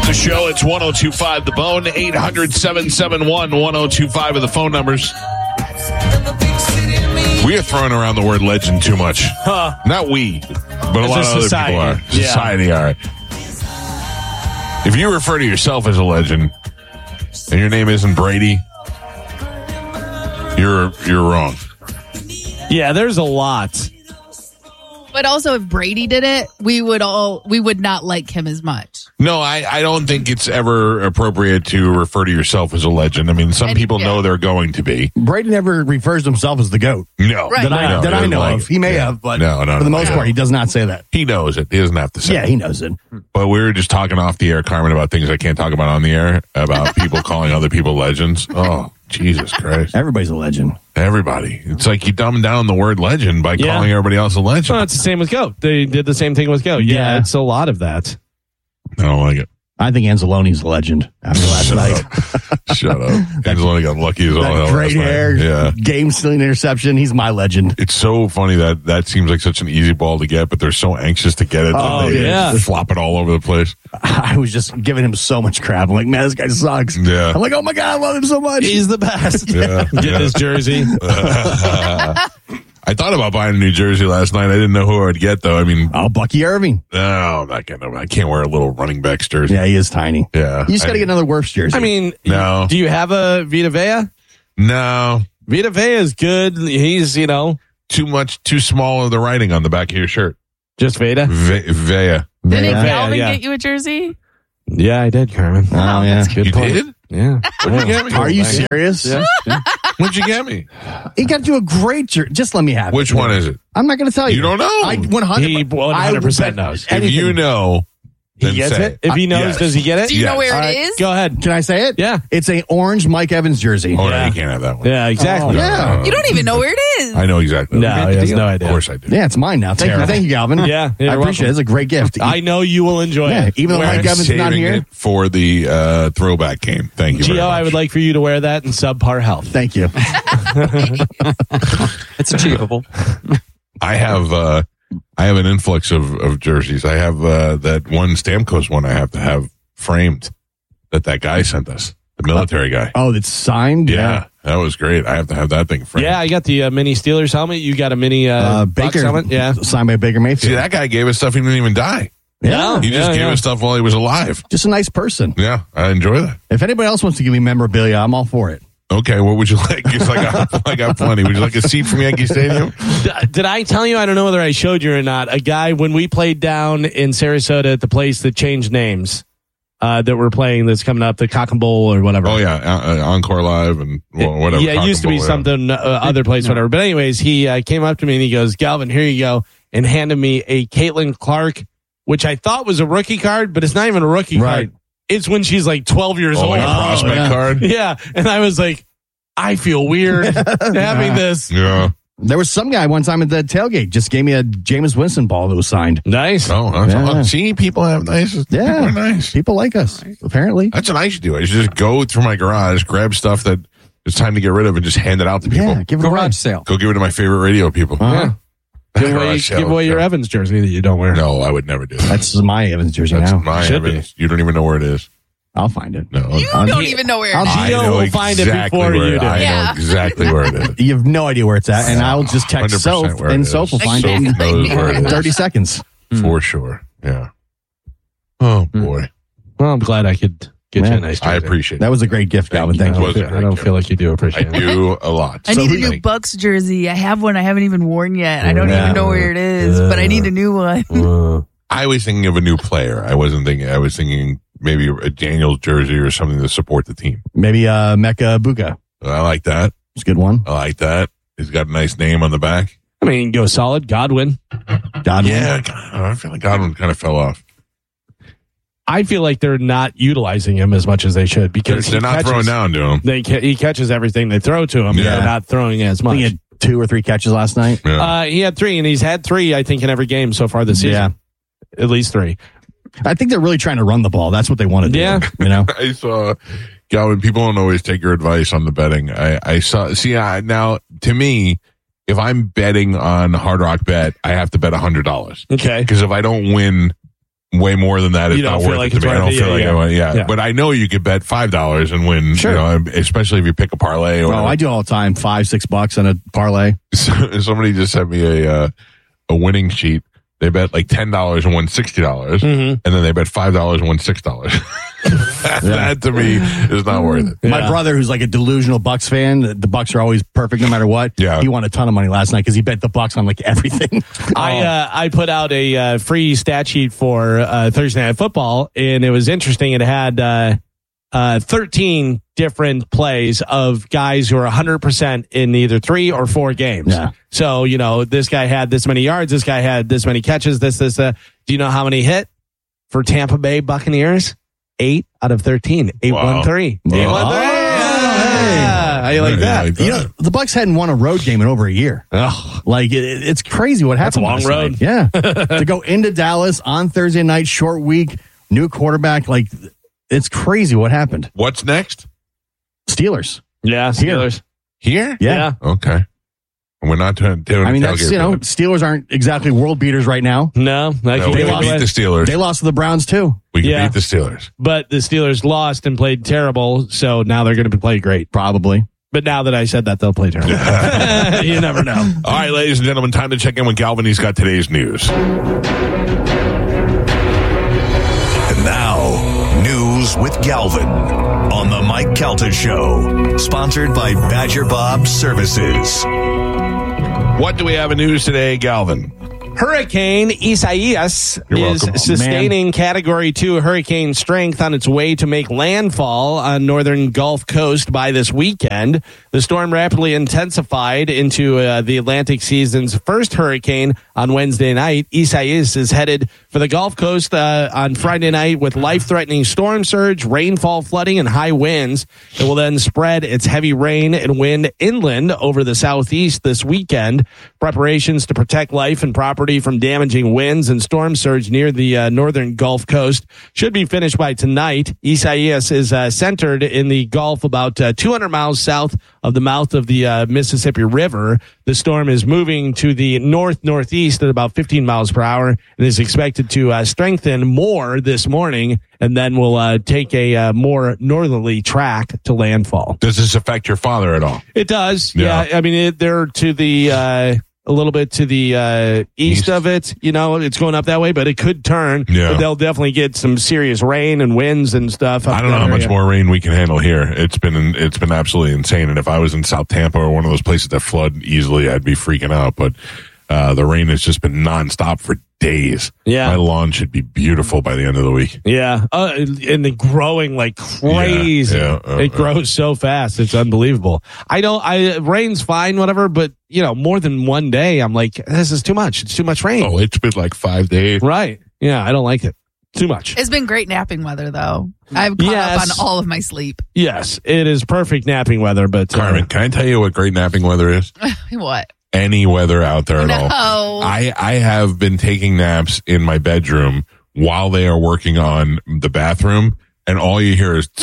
the show. It's 102.5 The Bone. 800-771-1025 are the phone numbers. We are throwing around the word legend too much. Not we, but a lot of other society. people are. Yeah. Society are. If you refer to yourself as a legend and your name isn't Brady, you're wrong. Yeah, there's a lot. But also, if Brady did it, we would not like him as much. No, I don't think it's ever appropriate to refer to yourself as a legend. I mean, some people know they're going to be. Brady never refers to himself as the GOAT. No. Right. That I know of. He may have, but for the most part, he does not say that. He knows it. He doesn't have to say it. Yeah, he knows it. But we were just talking off the air, Carmen, about things I can't talk about on the air, about people calling other people legends. Oh, Jesus Christ. Everybody's a legend. Everybody. It's like you dumb down the word legend by calling everybody else a legend. Well, it's the same with GOAT. They did the same thing with GOAT. Yeah, it's a lot of that. I don't like it. I think Anzalone's a legend after last night. Shut up. Anzalone got lucky as all hell. Great hair, yeah. game-stealing interception. He's my legend. It's so funny that seems like such an easy ball to get, but they're so anxious to get it. Oh, They flop it all over the place. I was just giving him so much crap. I'm like, man, this guy sucks. Yeah. I'm like, oh my God, I love him so much. He's the best. Yeah. Get his jersey. I thought about buying a New Jersey last night. I didn't know who I would get, though. I mean, Bucky Irving. No, I'm not getting. I can't wear a little running back's jersey. Yeah, he is tiny. Yeah. You just got to get another Wirfs jersey. I mean, No. do you have a Vita Vea? No. Vita Vea is good. He's, too small of the writing on the back of your shirt. just Veda. Vea. Didn't Yeah, Calvin yeah. get you a jersey? Yeah, I did, Carmen. Oh, yeah. Good You point. did? Yeah. What'd you get me? Are you serious? Yeah. What'd you get me? He got you a great jersey. Just let me have it. Which one is it? I'm not going to tell you. You don't know. I 100%. He 100% knows. If you know, then He gets say it? If he knows, Yes. does he get it? Do you know where All it right, is? Go ahead. Can I say it? Yeah. It's a orange Mike Evans jersey. Oh, no, Yeah. you can't have that one. Yeah, exactly. Oh, yeah. You don't even know where it is. I know exactly. No, he has no idea. Of course I do. Yeah, it's mine now. Thank you, Galvin. Yeah, you're I appreciate it. welcome. It's a great gift. I know you will enjoy Yeah, it. even though Wear Mike it. Evans is not Saving here. it for the throwback game. Thank you very Gio, much. I would like for you to wear that in subpar health. Thank you. It's achievable. I have an influx of jerseys. I have that one Stamkos one I have to have framed that guy sent us, the military guy. Oh, it's signed? Yeah, that was great. I have to have that thing framed. Yeah, I got the mini Steelers helmet. You got a mini Bucs Baker helmet? Yeah. signed by Baker Mayfield. See, that guy gave us stuff he didn't even die. Yeah. He just gave us stuff while he was alive. Just a nice person. Yeah, I enjoy that. If anybody else wants to give me memorabilia, I'm all for it. Okay, what would you like? Because I got plenty. Would you like a seat from Yankee Stadium? Did I tell you? I don't know whether I showed you or not. A guy, when we played down in Sarasota at the place that changed names, that we're playing that's coming up, the Cock and Bowl or whatever. Oh yeah, Encore Live and whatever. Yeah, it used to be something other place, whatever. But anyways, he came up to me and he goes, "Galvin, here you go," and handed me a Caitlin Clark, which I thought was a rookie card, but it's not even a rookie card. It's when she's like 12 years old. Like a prospect card. Yeah, and I was like, I feel weird having this. Yeah. There was some guy one time at the tailgate just gave me a Jameis Winston ball that was signed. Nice. Oh, see, people have nice. Yeah. People are nice. People like us, apparently. That's what I should do. I should just go through my garage, grab stuff that it's time to get rid of, and just hand it out to people. Yeah, give it away. Garage sale. Go give it to my favorite radio people. Yeah. Give Garage away sale, your yeah. Evans jersey that you don't wear. No, I would never do that. That's my Evans jersey That's now. my Should be. Evans. You don't even know where it is. I'll find it. No, You don't even know where it is. I Gio know will find it exactly before where you do. I know Yeah. exactly where it is. You have no idea where it's at, and I'll just text 100% Soph, where it and is. Soph will find Soph it in knows where it is. 30 seconds. For sure. Yeah. Oh boy, Well, I'm glad I could get you a nice jersey. I appreciate it. That was a great gift, Galvin. Thank Thank you. you. I don't feel like you do I appreciate it. do a lot. I need a So new Bucks jersey. I have one I haven't even worn yet. I don't even know where it is, but I need a new one. I was thinking of a new player. I wasn't thinking. I was thinking maybe a Daniels jersey or something to support the team. Maybe Mecca Buka. I like that. It's a good one. I like that. He's got a nice name on the back. I mean, go solid. Godwin. Godwin. Yeah, I feel like Godwin kind of fell off. I feel like they're not utilizing him as much as they should because They're not throwing down to him. He catches everything they throw to him. Yeah. They're not throwing as I much. think he had 2 or 3 catches last night. Yeah. He had 3, and he's had 3, I think, in every game so far this season. Yeah. At least 3. I think they're really trying to run the ball. That's what they want to do. Yeah. You know? I saw, Galvin, people don't always take your advice on the betting. I saw, now, to me, if I'm betting on Hard Rock Bet, I have to bet $100. Okay. Because if I don't win way more than that, it's You don't not feel worth like it to it's me. I worth don't it? feel Yeah, like yeah. I want, Yeah. But I know you could bet $5 and win. Sure. You know, especially if you pick a parlay. Or Oh, I do all the time. $5-6 on a parlay. Somebody just sent me a winning sheet. They bet like $10 and won $60, and then they bet $5 and won $6. That to me is not worth it. My brother, who's like a delusional Bucks fan, the Bucks are always perfect no matter what. Yeah. He won a ton of money last night because he bet the Bucks on like everything. I put out a free stat sheet for Thursday Night Football, and it was interesting. It had 13 different plays of guys who are 100% in either 3 or 4 games. Yeah. So, you know, this guy had this many yards, this guy had this many catches, this. Do you know how many hit for Tampa Bay Buccaneers? 8 out of 13. 8-1-3. Wow. 8-1-3. Yeah. How you like that? You know, the Bucks hadn't won a road game in over a year. Oh, Like it's crazy what happened. That's a long road. last night. Yeah, to go into Dallas on Thursday night, short week, new quarterback. Like it's crazy what happened. What's next? Steelers. yeah, Steelers. Here? Yeah. Okay. We're not doing I mean, that's tailgate. Steelers aren't exactly world beaters right now. No, No, we can beat the Steelers. They lost to the Browns too. We can Yeah. beat the Steelers. But the Steelers lost and played terrible, so now they're going to play great. Probably. But now that I said that, they'll play terrible. You never know. All right, ladies and gentlemen, time to check in with Galvin. He's got today's news. And now, news with Galvin on the Mike Calta Show, sponsored by Badger Bob Services. What do we have in news today, Galvin? Hurricane Isaias You're is welcome. sustaining Category 2 hurricane strength on its way to make landfall on northern Gulf Coast by this weekend. The storm rapidly intensified into the Atlantic season's first hurricane on Wednesday night. Isaias is headed for the Gulf Coast on Friday night with life-threatening storm surge, rainfall, flooding, and high winds. It will then spread its heavy rain and wind inland over the southeast this weekend. Preparations to protect life and property from damaging winds and storm surge near the northern Gulf Coast should be finished by tonight. Isaias is centered in the Gulf about 200 miles south of the mouth of the Mississippi River. The storm is moving to the north-northeast at about 15 miles per hour and is expected to strengthen more this morning and then will take a more northerly track to landfall. Does this affect your father at all? It does. Yeah. Yeah. I mean, they're to the a little bit to the east of it. You know, it's going up that way, but it could turn. Yeah. But they'll definitely get some serious rain and winds and stuff. I don't know how much more rain we can handle here. It's been absolutely insane. And if I was in South Tampa or one of those places that flood easily, I'd be freaking out. But the rain has just been nonstop for days. Yeah. My lawn should be beautiful by the end of the week. Yeah. And they're growing like crazy. Yeah. It grows so fast. It's unbelievable. Rain's fine, whatever, but you know, more than one day, I'm like, this is too much. It's too much rain. Oh, it's been like 5 days. Right. Yeah. I don't like it. Too much. It's been great napping weather, though. I've caught up on all of my sleep. Yes. It is perfect napping weather, but Carmen, can I tell you what great napping weather is? What? Any weather out there at all. No. I have been taking naps in my bedroom while they are working on the bathroom, and all you hear is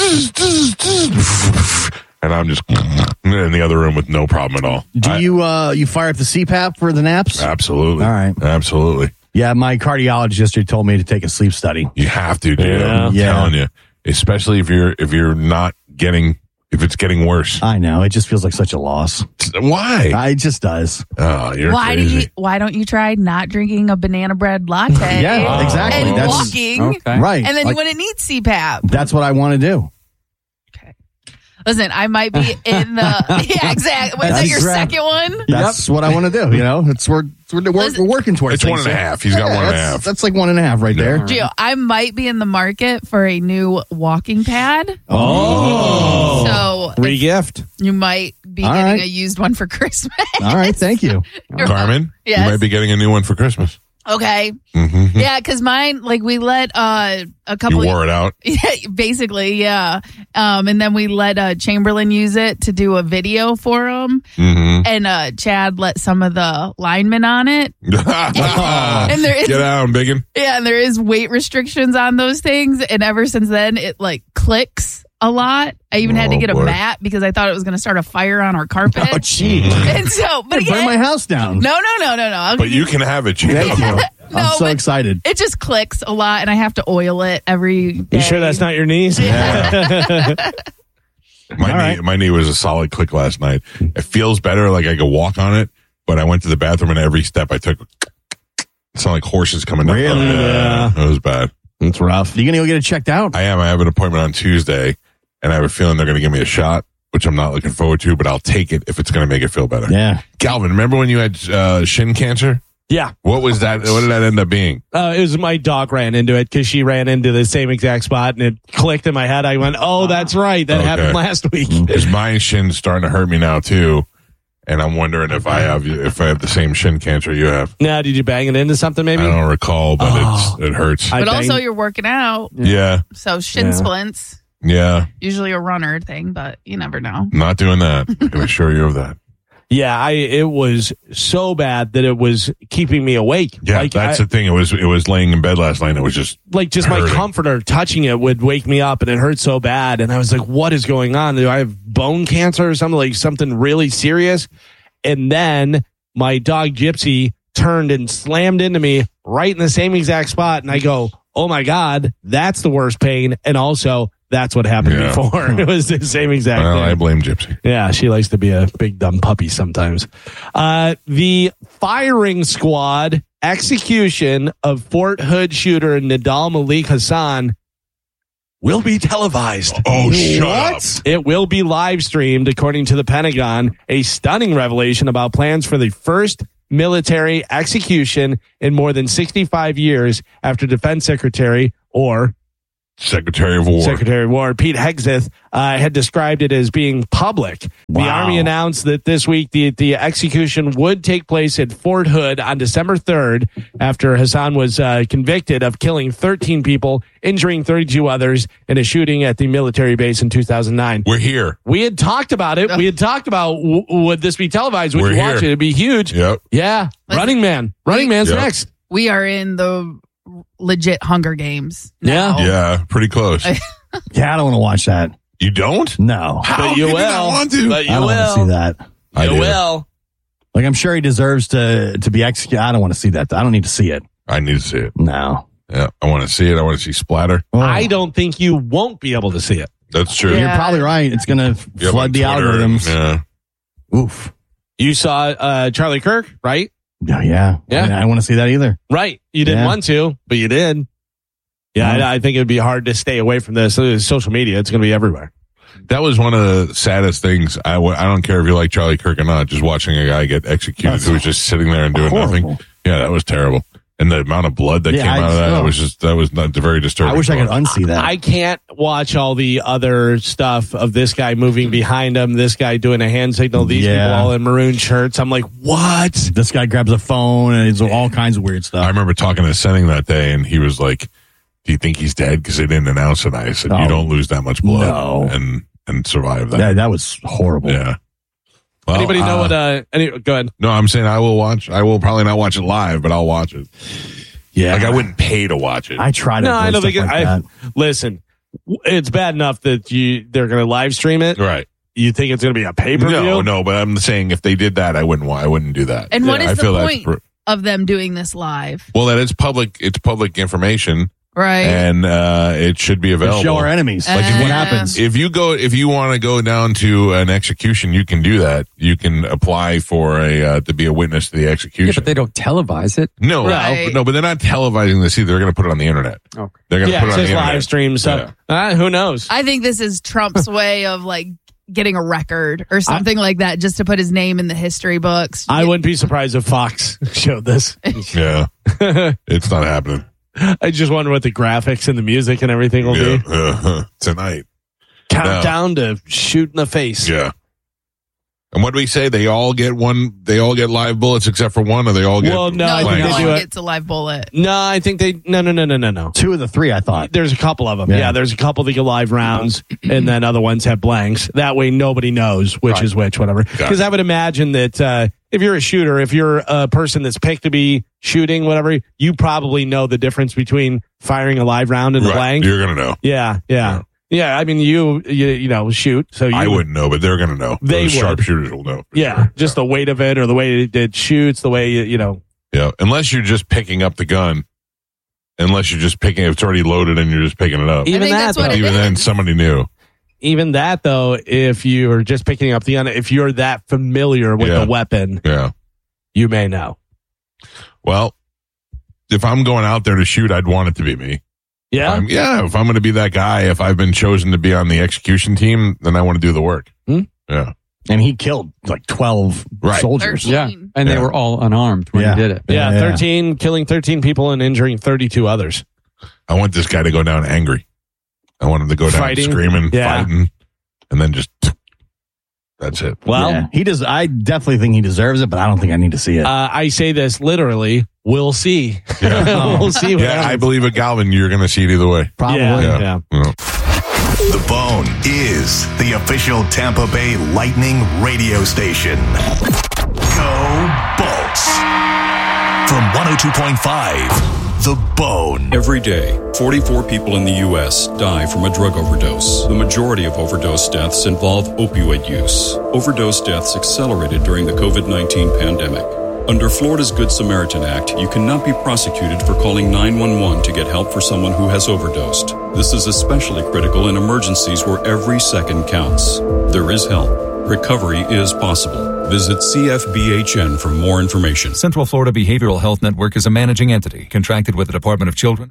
and I'm just in the other room with no problem at all. Do you fire up the CPAP for the naps? Absolutely. All right. Absolutely. Yeah, my cardiologist yesterday told me to take a sleep study. You have to, dude. Yeah. I'm telling you. Especially if you're not getting, if it's getting worse. I know. It just feels like such a loss. Why? It just does. Oh, you're Why crazy. why don't you try not drinking a banana bread latte? Yeah, exactly. And That's walking. Okay. right. And then Like, you wouldn't need CPAP. that's what I want to do. Listen, I might be in the yeah, exactly. Was that That's your right. second one? That's what I want to do. You know, we're working towards. It's things, 1.5. He's got 1.5. That's like 1.5 right there. Gio, I might be in the market for a new walking pad. Oh, So re-gift. you might be All getting right. a used one for Christmas. all right. Thank you. Carmen, Yes. you might be getting a new one for Christmas. Okay. Mm-hmm. Yeah, because mine, like, we let a You couple wore it out. Yeah, basically, yeah. And then we let Chamberlain use it to do a video for him. Mm-hmm. And Chad let some of the linemen on it. And there is Get out, biggin. yeah, and there is weight restrictions on those things. And ever since then, it like clicks a lot. I even had to Oh, get a boy. mat because I thought it was going to start a fire on our carpet. Oh, gee. And so, but Burn my house down. no. But you can have it, Gio. I'm so but excited. It just clicks a lot, and I have to oil it every day. You sure that's not your knees? My knee was a solid click last night. It feels better, like I could walk on it, but I went to the bathroom and every step I took, it sounded like horses coming down. Really? Yeah, it was bad. It's rough. You going to go get it checked out? I am. I have an appointment on Tuesday, and I have a feeling they're going to give me a shot, which I'm not looking forward to, but I'll take it if it's going to make it feel better. Yeah. Galvin, remember when you had shin cancer? Yeah. What was that? What did that end up being? It was my dog ran into it because she ran into the same exact spot and it clicked in my head. I went, oh, that's right. That happened last week. Is my shin starting to hurt me now too? And I'm wondering if I have the same shin cancer you have. Now, did you bang it into something maybe? I don't recall, but it hurts. But also, you're working out. Yeah. So shin splints. Yeah. Usually a runner thing, but you never know. Not doing that. I can assure you of that. Yeah, it was so bad that it was keeping me awake. Yeah, that's the thing. It was laying in bed last night and it was just my comforter touching it would wake me up and it hurt so bad. And I was like, what is going on? Do I have bone cancer or something, like something really serious? And then my dog Gypsy turned and slammed into me right in the same exact spot. And I go, oh my God, that's the worst pain. And also, that's what happened before. It was the same exact thing. I blame Gypsy. Yeah, she likes to be a big dumb puppy sometimes. The firing squad execution of Fort Hood shooter Nidal Malik Hassan will be televised. Oh, shut up. It will be live streamed, according to the Pentagon. A stunning revelation about plans for the first military execution in more than 65 years after Defense Secretary Secretary of War Pete Hegseth had described it as being public. Wow. The Army announced that this week the execution would take place at Fort Hood on December 3rd after Hassan was convicted of killing 13 people, injuring 32 others in a shooting at the military base in 2009. We're here. We had talked about it. We had talked about would this be televised? Would you watch it? It'd be huge. Yep. Yeah. Running Man's next. We are in the legit Hunger Games now. Yeah, pretty close. Yeah, I don't want to watch that. You don't? No. How but you can will. not want to? But you I don't will. want to see that. You will. Like, I'm sure he deserves to be executed. I don't want to see that. I don't need to see it. I need to see it. No. Yeah, I want to see it. I want to see splatter. Oh. I don't think you won't be able to see it. That's true. Yeah. You're probably right. It's going to flood the Twitter algorithms. Yeah. Oof. You saw Charlie Kirk, right? Yeah. Yeah. I don't want to see that either. Right. You didn't want to, but you did. Yeah, I think it'd be hard to stay away from this. Social media, it's going to be everywhere. That was one of the saddest things. I don't care if you like Charlie Kirk or not, just watching a guy get executed who was just sitting there and doing nothing. Yeah, that was terrible. And the amount of blood that came out of that, that was not very disturbing. I wish I could unsee that. I can't watch all the other stuff of this guy moving behind him, this guy doing a hand signal, these people all in maroon shirts. I'm like, what? This guy grabs a phone and it's all kinds of weird stuff. I remember talking to Senning that day, and he was like, do you think he's dead? Because they didn't announce it. I said, you don't lose that much blood and survive that. That was horrible. Yeah. Well, Anybody know what? Go ahead. No, I'm saying I will watch. I will probably not watch it live, but I'll watch it. Yeah. Like I wouldn't pay to watch it. I try to. No, I don't think that. Listen, it's bad enough that they're going to live stream it. Right. You think it's going to be a pay-per-view? No, but I'm saying if they did that, I wouldn't do that. And what is the point of them doing this live? Well, that it's public information. Right. And it should be available. Show our enemies. Like what happens. If you want to go down to an execution, you can do that. You can apply for to be a witness to the execution. Yeah, but they don't televise it. No, Right. no, but they're not televising this either. They're going to put it on the internet. Okay. They're going to put it on the internet. live stream. So who knows? I think this is Trump's way of like getting a record or something like that, just to put his name in the history books. I wouldn't be surprised if Fox showed this. Yeah, it's not happening. I just wonder what the graphics and the music and everything will be. Tonight. Countdown to shoot in the face. Yeah. And what do we say? They all get live bullets except for one, or they all get. Well, no, I no, think they one do it. gets a live bullet. No, I think they. No. 2 of the 3, I thought. There's a couple of them. Yeah. Yeah, there's a couple that get live rounds, and then other ones have blanks. That way, nobody knows which is which, whatever. Because I would imagine that if you're a shooter, if you're a person that's picked to be shooting, whatever, you probably know the difference between firing a live round and a blank. You're gonna know. Yeah. I mean, you shoot. So I wouldn't know, but they're gonna know. They Those would. sharpshooters will know. Yeah, Sure. just the weight of it, or the way it shoots, the way you know. Yeah, unless you're just picking up the gun. Unless you're just picking, it's already loaded and you're just picking it up. Even that, though. Even then, somebody knew. Even that, though, if you're just picking up the gun, if you're that familiar with the weapon, you may know. Well, if I'm going out there to shoot, I'd want it to be me. Yeah? If I'm going to be that guy, if I've been chosen to be on the execution team, then I want to do the work. Yeah. And he killed like 12 soldiers. 13. Yeah. And they were all unarmed when he did it. Yeah, 13, killing 13 people and injuring 32 others. I want this guy to go down angry. I want him to go down screaming, fighting, and then just, that's it. Well, he does. I definitely think he deserves it, but I don't think I need to see it. I say this literally. We'll see. We'll see what happens. I believe at Galvin, you're going to see it either way. Probably. Yeah. The Bone is the official Tampa Bay Lightning radio station. Go Bolts. From 102.5, The Bone. Every day, 44 people in the U.S. die from a drug overdose. The majority of overdose deaths involve opioid use. Overdose deaths accelerated during the COVID-19 pandemic. Under Florida's Good Samaritan Act, you cannot be prosecuted for calling 911 to get help for someone who has overdosed. This is especially critical in emergencies where every second counts. There is help. Recovery is possible. Visit CFBHN for more information. Central Florida Behavioral Health Network is a managing entity contracted with the Department of Children.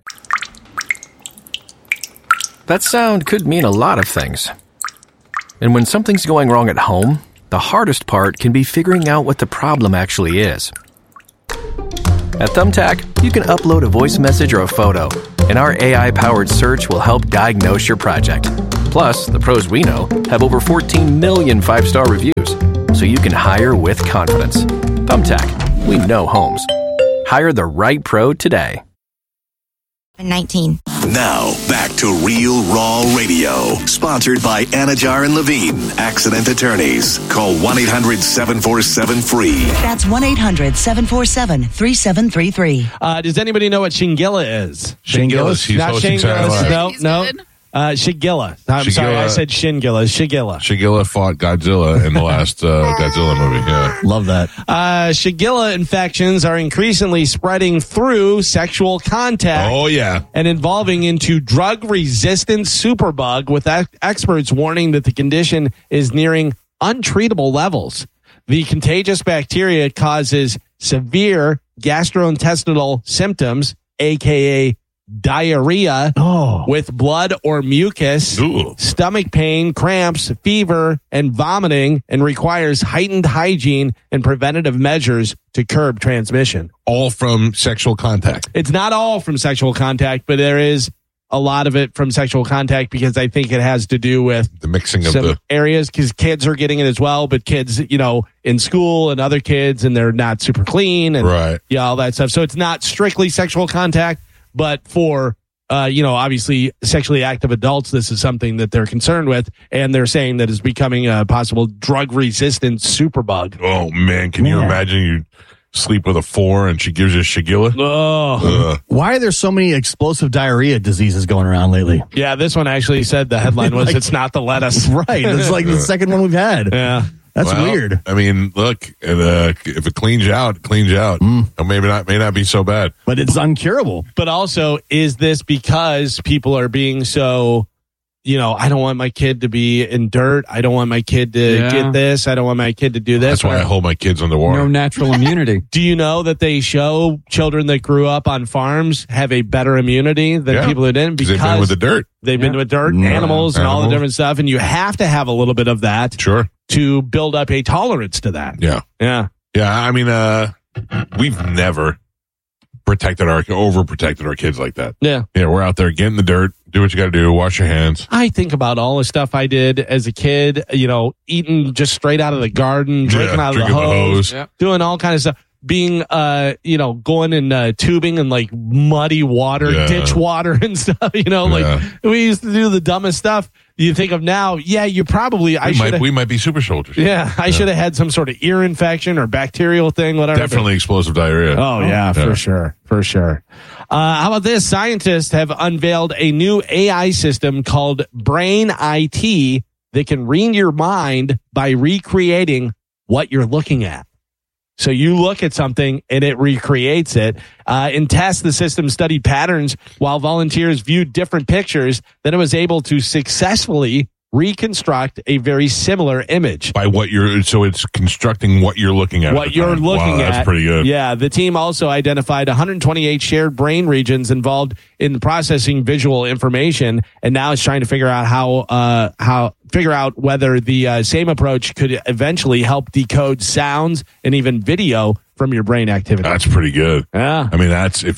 That sound could mean a lot of things. And when something's going wrong at home, the hardest part can be figuring out what the problem actually is. At Thumbtack, you can upload a voice message or a photo, and our AI-powered search will help diagnose your project. Plus, the pros we know have over 14 million 5-star reviews, so you can hire with confidence. Thumbtack, we know homes. Hire the right pro today. 19. Now, back to Real Raw Radio. Sponsored by Anajar and Levine, accident attorneys. Call 1-800-747-FREE. That's 1-800-747-3733. Does anybody know what Shingilla is? Shingillis. He's Not hosting Saturday Night Live. No. Shigilla. I'm sorry, I said Shingilla. Shigilla. Shigilla fought Godzilla in the last Godzilla movie. Yeah. Love that. Shigilla infections are increasingly spreading through sexual contact. Oh, yeah. And evolving into drug-resistant superbug, with experts warning that the condition is nearing untreatable levels. The contagious bacteria causes severe gastrointestinal symptoms, a.k.a. diarrhea with blood or mucus, stomach pain, cramps, fever, and vomiting, and requires heightened hygiene and preventative measures to curb transmission. All from sexual contact. It's not all from sexual contact, but there is a lot of it from sexual contact, because I think it has to do with the mixing of some the areas, because kids are getting it as well, but kids, in school and other kids, and they're not super clean and all that stuff. So it's not strictly sexual contact. But for, obviously sexually active adults, this is something that they're concerned with. And they're saying that it's becoming a possible drug-resistant superbug. Oh, man. Can you imagine you sleep with a 4 and she gives you a Shigilla? Why are there so many explosive diarrhea diseases going around lately? Yeah, this one actually said, the headline was, it's not the lettuce. Right. It's like the second one we've had. Yeah. That's weird. I mean, look, if it cleans you out, it cleans you out. Or may not be so bad. But it's uncurable. But also, is this because people are being so, I don't want my kid to be in dirt. I don't want my kid to get this. I don't want my kid to do this. That's why I hold my kids underwater. No natural immunity. Do you know that they show children that grew up on farms have a better immunity than people who didn't? Because they've been with the dirt. They've been with dirt, animals, and all the different stuff. And you have to have a little bit of that. Sure. To build up a tolerance to that. Yeah. Yeah. Yeah. I mean, we've never overprotected our kids like that. Yeah. Yeah. We're out there, get in the dirt, do what you got to do, wash your hands. I think about all the stuff I did as a kid, eating just straight out of the garden, drinking out of the hose. Doing all kinds of stuff. Being, going in tubing and like muddy water, ditch water and stuff, we used to do the dumbest stuff. You think of now, you probably, we might be super soldiers. Yeah, I should have had some sort of ear infection or bacterial thing, whatever. Definitely explosive diarrhea. Oh, yeah, for sure. For sure. How about this? Scientists have unveiled a new AI system called Brain IT that can read your mind by recreating what you're looking at. So you look at something and it recreates it. In tests, the system studied patterns while volunteers viewed different pictures. Then it was able to successfully reconstruct a very similar image. So it's constructing what you're looking at. What you're looking at. That's pretty good. Yeah. The team also identified 128 shared brain regions involved in processing visual information, and now it's trying to figure out figure out whether the same approach could eventually help decode sounds and even video from your brain activity. That's pretty good. Yeah. I mean,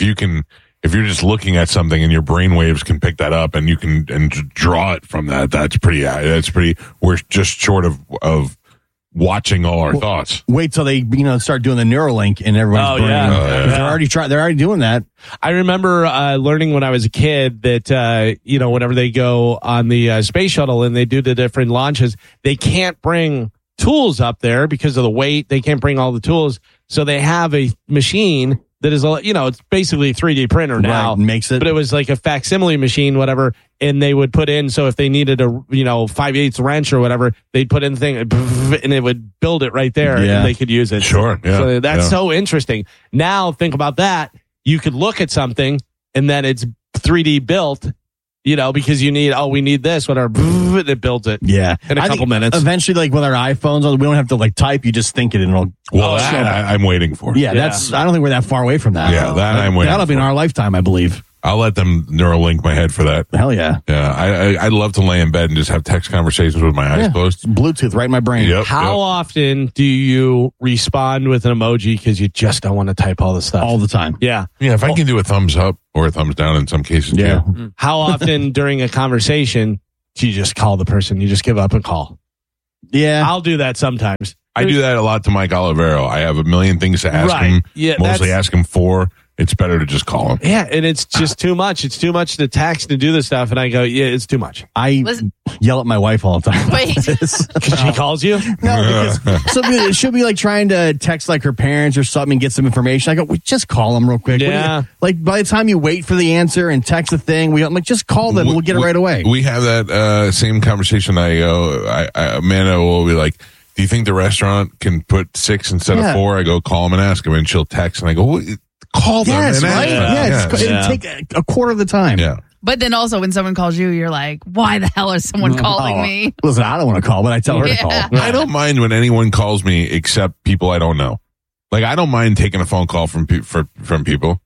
if you're just looking at something and your brain waves can pick that up and you can draw it from that, that's pretty, we're just short of watching all our thoughts. Wait till they, start doing the Neuralink in everyone's brain. Yeah. They're already doing that. I remember learning when I was a kid that, whenever they go on the space shuttle and they do the different launches, they can't bring tools up there because of the weight. They can't bring all the tools. So they have a machine that is, it's basically a 3D printer now. Right, makes it. But it was like a facsimile machine, whatever, and they would put in, so if they needed a, 5/8 wrench or whatever, they'd put in the thing, and it would build it right there, and they could use it. Sure, yeah. So that's so interesting. Now, think about that. You could look at something, and then it's 3D built, because you need, we need this, whatever, and it builds it. Yeah. In a couple minutes. Eventually, like with our iPhones, we don't have to type, you just think it and it'll. I'm waiting for. Yeah, I don't think we're that far away from that. Yeah, I'm waiting. That'll be in our lifetime, I believe. I'll let them Neuralink my head for that. Hell yeah. Yeah, I'd love to lay in bed and just have text conversations with my eyes closed. Bluetooth right in my brain. Yep, How often do you respond with an emoji because you just don't want to type all the stuff? All the time. Yeah. Yeah, if I can do a thumbs up or a thumbs down in some cases, too. How often during a conversation do you just call the person? You just give up and call? Yeah. I'll do that sometimes. I do that a lot to Mike Olivero. I have a million things to ask him. Yeah, mostly ask him for. It's better to just call him. Yeah, and it's just too much. It's too much to text and do this stuff. And I go, it's too much. I yell at my wife all the time. Wait. Because she calls you? No, because she'll be trying to text her parents or something and get some information. I go, just call them real quick. Yeah. By the time you wait for the answer and text the thing, I'm like, just call them. We'll get it right away. We have that same conversation. Amanda will be like, do you think the restaurant can put 6 instead of 4? I go, call them and ask them. And she'll text and I go, call them. Yes, and right? ask them. It'll take a quarter of the time. Yeah. But then also when someone calls you, you're like, why the hell is someone calling me? Listen, I don't want to call, but I tell her to call. I don't mind when anyone calls me except people I don't know. Like, I don't mind taking a phone call from people.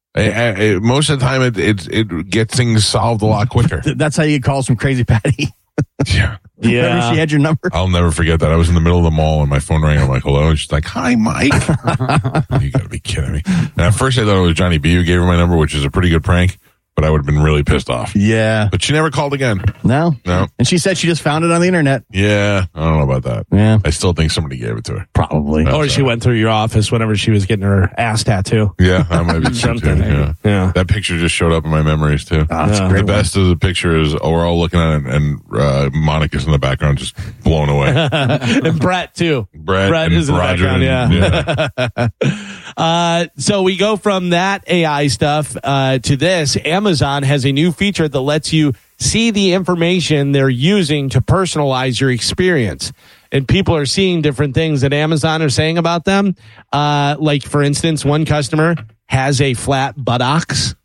Most of the time, it gets things solved a lot quicker. That's how you get calls from Crazy Patty. Yeah. Remember she had your number? I'll never forget that. I was in the middle of the mall and my phone rang. I'm like, hello. And she's like, hi, Mike. You got to be kidding me. And at first I thought it was Johnny B who gave her my number, which is a pretty good prank, but I would have been really pissed off. Yeah. But she never called again. No. And she said she just found it on the internet. Yeah. I don't know about that. Yeah. I still think somebody gave it to her. Probably. Or she went through your office whenever she was getting her ass tattoo. Yeah. That might be something. Yeah. That picture just showed up in my memories too. That's great. The best of the picture is we're all looking at it and Monica's in the background just blown away. And Brett too. Brett is in the Roger background. Yeah. So we go from that AI stuff to this. Amazon has a new feature that lets you see the information they're using to personalize your experience. And people are seeing different things that Amazon are saying about them. Like, for instance, one customer has a flat buttocks.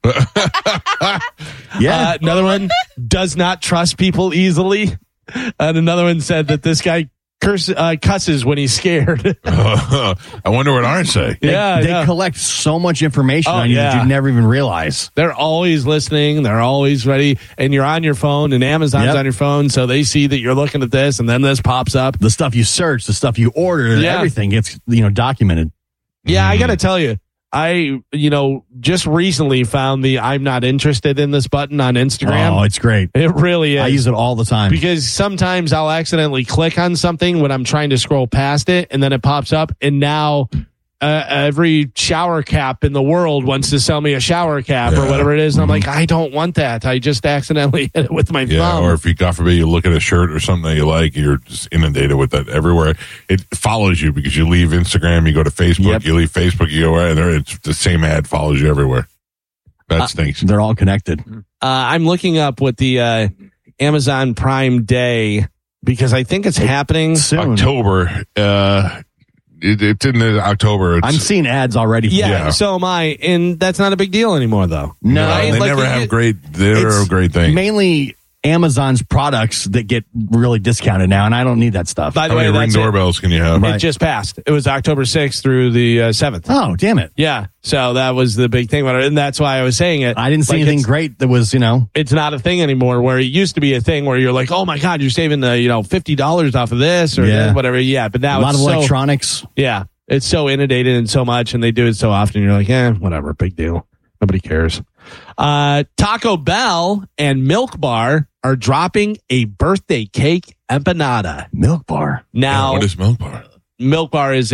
Yeah. Another one does not trust people easily. And another one said that this guy cusses when he's scared. I wonder what ours say. They collect so much information on you that you'd never even realize. They're always listening. They're always ready. And you're on your phone and Amazon's on your phone. So they see that you're looking at this and then this pops up. The stuff you search, the stuff you order, everything gets, documented. Yeah, I got to tell you, I, just recently found the I'm not interested in this button on Instagram. Oh, it's great. It really is. I use it all the time. Because sometimes I'll accidentally click on something when I'm trying to scroll past it and then it pops up and now every shower cap in the world wants to sell me a shower cap or whatever it is. And I'm like, I don't want that. I just accidentally hit it with my thumb. Or if you, God forbid, you look at a shirt or something that you like, you're just inundated with that everywhere. It follows you because you leave Instagram, you go to Facebook, you leave Facebook, you go right there. It's the same ad follows you everywhere. That stinks. They're all connected. I'm looking up what the Amazon Prime Day, because I think it's happening soon. October. it's in October. I'm seeing ads already. Yeah, so am I, and that's not a big deal anymore, though. No, right? They never have great. They're a great thing. Mainly Amazon's products that get really discounted now, and I don't need that stuff. By the How way, many Ring doorbells can you have? It just passed. It was October 6th through the 7th. Oh, damn it! Yeah, so that was the big thing about it, and that's why I was saying it. I didn't see anything great that was, It's not a thing anymore. Where it used to be a thing where you're like, oh my god, you're saving $50 off of this or this, whatever. Yeah, but now a lot of electronics. Yeah, it's so inundated and so much, and they do it so often. You're like, whatever, big deal. Nobody cares. Taco Bell and Milk Bar are dropping a birthday cake empanada. Milk Bar. Now, what is Milk Bar? Milk Bar is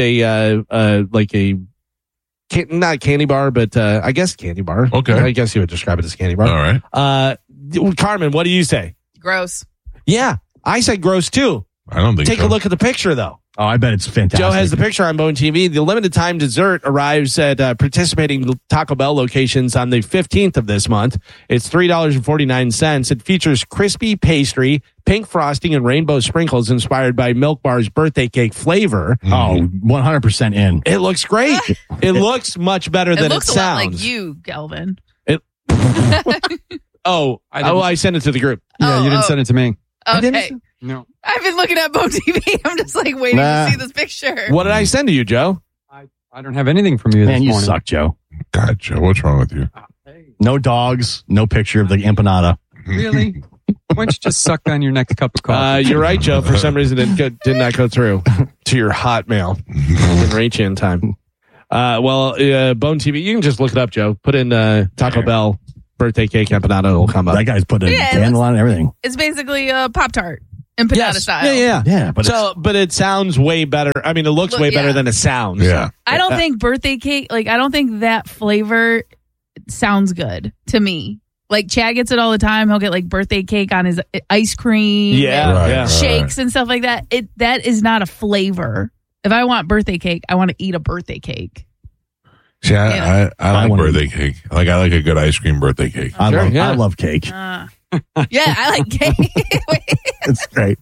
not candy bar, but I guess candy bar. Okay. I guess you would describe it as candy bar. All right. Carmen, what do you say? Gross. Yeah, I said gross too. I don't think Take a look at the picture, though. Oh, I bet it's fantastic. Joe has the picture on Bone TV. The limited time dessert arrives at participating Taco Bell locations on the 15th of this month. It's $3.49. It features crispy pastry, pink frosting, and rainbow sprinkles inspired by Milk Bar's birthday cake flavor. Oh, 100% in. It looks great. It looks much better than it sounds. It looks a lot like you, Galvin. I sent it to the group. Yeah, you didn't send it to me. Okay. No. I've been looking at Bone TV. I'm just like waiting to see this picture. What did I send to you, Joe? I don't have anything from you this morning. Man, you suck, Joe. God, Joe, what's wrong with you? No dogs, no picture of the empanada. Really? Why don't you just suck on your next cup of coffee? You're right, Joe. For some reason, it did not go through to your Hotmail. Didn't reach you in time. Bone TV, you can just look it up, Joe. Put in Taco Bell birthday cake empanada. It'll come up. That guy's put a candle on and everything. It's basically a Pop-Tart. Empanada style. Yeah. But it sounds way better. I mean, it looks way better than it sounds. Yeah. I don't think birthday cake, I don't think that flavor sounds good to me. Like, Chad gets it all the time. He'll get, birthday cake on his ice cream. Yeah. Shakes and stuff like that. That is not a flavor. If I want birthday cake, I want to eat a birthday cake. See, I like birthday cake. I like a good ice cream birthday cake. I love cake. Yeah, I like cake. It's great.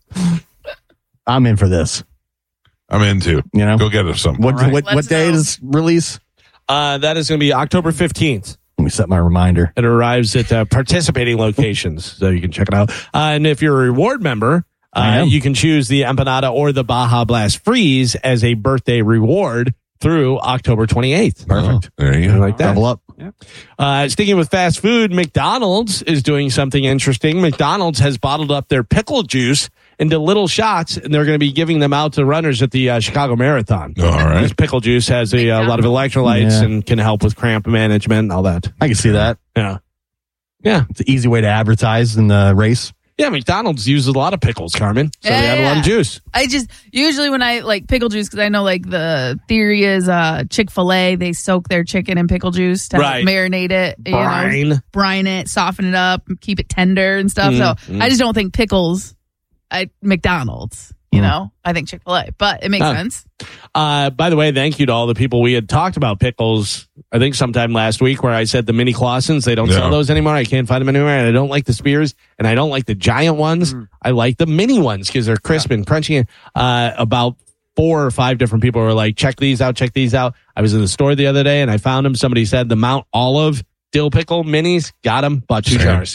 I'm in for this. I'm in too. Go get us something. What day is release? That is going to be October 15th. Let me set my reminder. It arrives at participating locations, so you can check it out. And if you're a reward member, you can choose the empanada or the Baja Blast Freeze as a birthday reward through October 28th. Perfect. There you go. Like that. Double up. Sticking with fast food, McDonald's is doing something interesting. McDonald's has bottled up their pickle juice into little shots, and they're going to be giving them out to runners at the Chicago Marathon. All right. This pickle juice has a lot of electrolytes and can help with cramp management and all that. I can see that. Yeah. It's an easy way to advertise in the race. Yeah, McDonald's uses a lot of pickles, Carmen. So they have a lot of juice. I just, usually when I like pickle juice, because I know the theory is Chick-fil-A, they soak their chicken in pickle juice to marinate it. Brine it, soften it up, keep it tender and stuff. So I just don't think pickles at McDonald's. I think Chick-fil-A, but it makes sense. By the way, thank you to all the people we had talked about pickles, I think sometime last week, where I said the mini Clausens, they don't sell those anymore. I can't find them anywhere. And I don't like the Spears, and I don't like the giant ones. I like the mini ones because they're crisp and crunchy. About 4 or 5 different people were like, check these out. I was in the store the other day and I found them. Somebody said the Mount Olive dill pickle minis, got them, bought 2 jars.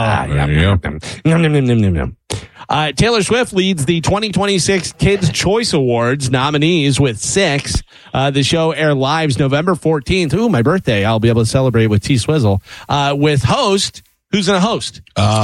Taylor Swift leads the 2026 Kids' Choice Awards nominees with 6. The show air live November 14th. Ooh, my birthday. I'll be able to celebrate with T-Swizzle. With host. Who's going to host?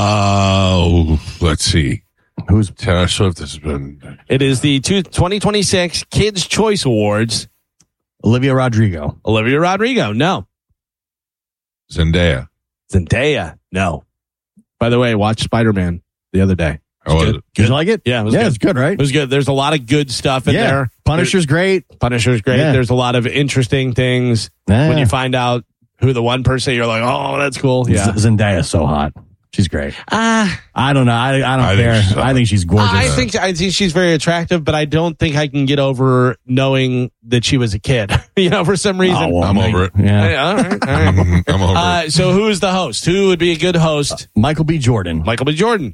Let's see. Who's Taylor Swift has been? It is the 2026 Kids' Choice Awards. Olivia Rodrigo. No. Zendaya. No. By the way, watch Spider-Man the other day. Did you like it? Yeah, it was good. It's good, right? It was good. There's a lot of good stuff in there. Punisher's great. Yeah. There's a lot of interesting things when you find out who the one person you're like, oh, that's cool. Yeah, Zendaya's so hot. She's great. I don't know. I don't care. I think she's gorgeous. I think she's very attractive, but I don't think I can get over knowing that she was a kid. For some reason. Oh, well, I'm over it. Yeah. All right. I'm over it. So who is the host? Who would be a good host? Michael B. Jordan. Who the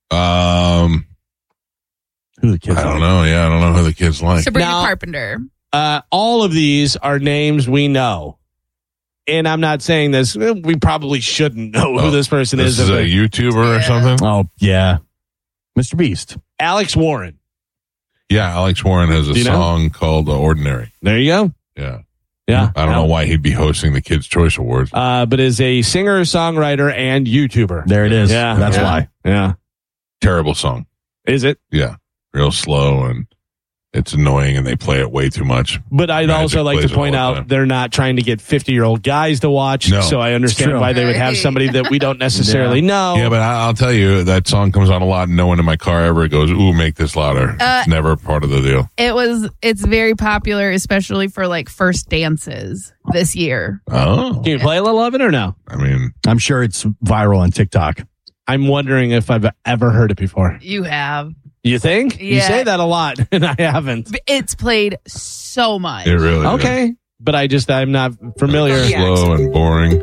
kids? I don't know. Yeah, I don't know who the kids like. Sabrina Carpenter. All of these are names we know. And I'm not saying this. We probably shouldn't know who this person is. This is a YouTuber or something? Oh, yeah. Mr. Beast. Alex Warren. Yeah, Alex Warren has a song called Ordinary. There you go. Yeah. Yeah. I don't know why he'd be hosting the Kids' Choice Awards. But is a singer, songwriter, and YouTuber. There it is. Yeah. That's why. Yeah. Terrible song. Is it? Yeah. Real slow, and it's annoying, and they play it way too much. But I'd also like to point out they're not trying to get 50-year-old guys to watch, so I understand why they would have somebody that we don't necessarily know. Yeah, but I'll tell you, that song comes on a lot, and no one in my car ever goes, ooh, make this louder. It's never part of the deal. It's very popular, especially for like first dances this year. Oh. Can you play a little of it or no? I mean, I'm sure it's viral on TikTok. I'm wondering if I've ever heard it before. You have. You think? Yeah. You say that a lot, and I haven't. It's played so much. It really okay. is. But I'm not familiar. It's slow and boring.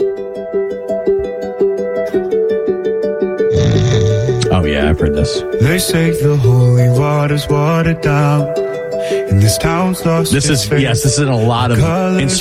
Oh, yeah, I've heard this. They say the holy water's watered down, and this town's lost. This is in a lot of